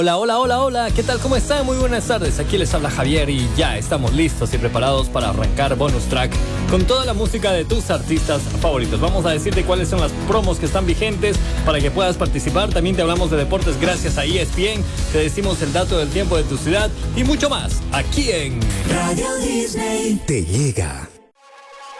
Hola, hola, hola, hola, ¿qué tal? ¿Cómo están? Muy buenas tardes, aquí les habla Javier y ya estamos listos y preparados para arrancar Bonus Track con toda la música de tus artistas favoritos. Vamos a decirte cuáles son las promos que están vigentes para que puedas participar. También te hablamos de deportes gracias a ESPN, te decimos el dato del tiempo de tu ciudad y mucho más aquí en Radio Disney. Te llega